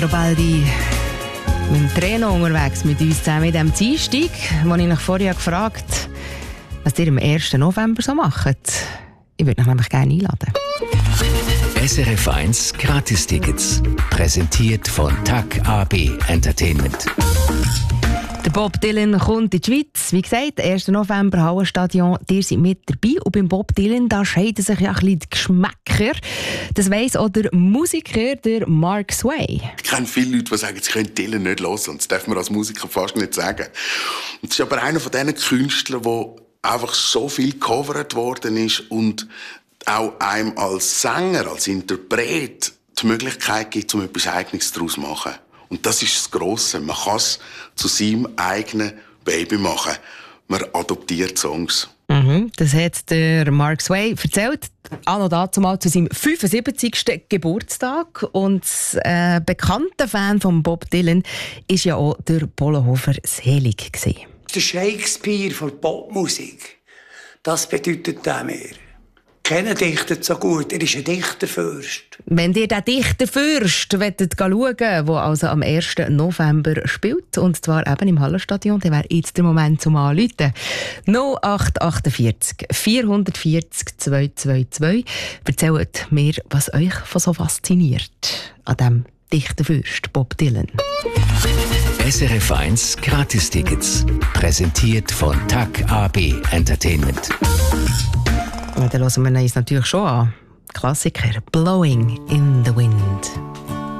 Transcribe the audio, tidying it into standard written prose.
Robaldi mit dem Treno unterwegs mit uns zusammen in diesem Dienstag, wo ich nach vorher gefragt habe, was ihr am 1. November so macht. Ich würde euch nämlich gerne einladen. SRF 1 Gratistickets. Präsentiert von TAG AB Entertainment. Der Bob Dylan kommt in die Schweiz. Wie gesagt, 1. November, Hallenstadion. Ihr seid mit dabei. Und beim Bob Dylan da scheiden sich ja ein bisschen die Geschmäcker. Das weiss auch der Musiker, der Mark Sway. Ich kenne viele Leute, die sagen, sie können Dylan nicht hören. Und das darf man als Musiker fast nicht sagen. Und das ist aber einer von diesen Künstlern, der einfach so viel gecovert worden ist und auch einem als Sänger, als Interpret die Möglichkeit gibt, um etwas Eigenes daraus zu machen. Und das ist das Grosse. Man kann es zu seinem eigenen Baby machen. Man adoptiert Songs. Das hat der Mark Sway erzählt. Anno dazumal zu seinem 75. Geburtstag. Und bekannter Fan von Bob Dylan war ja auch der Polohofer Selig. Der Shakespeare von Popmusik, das bedeutet er mir. Keiner dichtet so gut, er ist ein Dichterfürst. Wenn ihr den Dichterfürst schauen wollt, der also am 1. November spielt, und zwar eben im Hallenstadion, dann wäre jetzt der Moment zum Anrufen. 0848 440 222. Erzählt mir, was euch so fasziniert an diesem Dichterfürst Bob Dylan. SRF 1 Gratistickets. Präsentiert von TAG AB Entertainment. Und dann hören wir uns natürlich schon an. Klassiker «Blowing in the Wind».